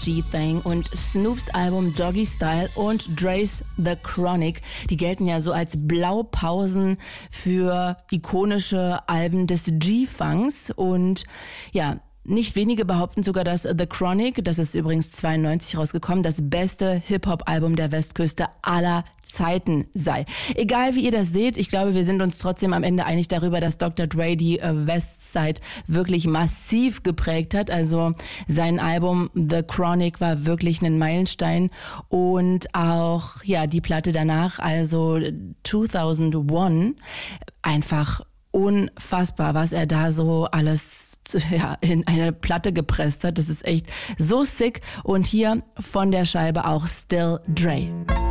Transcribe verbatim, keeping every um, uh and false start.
G-Thing und Snoops Album Doggy Style und Dre's The Chronic, die gelten ja so als Blaupausen für ikonische Alben des G-Funks und ja, nicht wenige behaupten sogar, dass The Chronic, das ist übrigens zweiundneunzig rausgekommen, das beste Hip-Hop-Album der Westküste aller Zeiten sei. Egal wie ihr das seht, ich glaube, wir sind uns trotzdem am Ende einig darüber, dass Doktor Dre die äh, Westside wirklich massiv geprägt hat. Also sein Album The Chronic war wirklich ein Meilenstein und auch ja die Platte danach, also zweitausendeins, einfach unfassbar, was er da so alles ja, in eine Platte gepresst hat. Das ist echt so sick. Und hier von der Scheibe auch Still Dre.